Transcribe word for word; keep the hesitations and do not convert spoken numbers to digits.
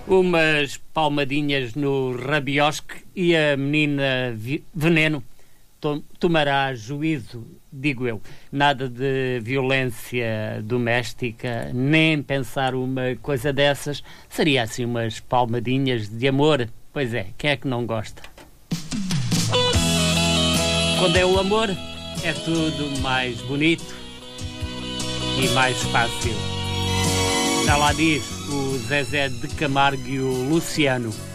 Umas palmadinhas no rabiosque e a menina Veneno tomará juízo, digo eu. Nada de violência doméstica, nem pensar uma coisa dessas. Seria assim umas palmadinhas de amor. Pois é, quem é que não gosta? Quando é o amor, é tudo mais bonito e mais fácil. Já lá diz o Zezé de Camargo e o Luciano.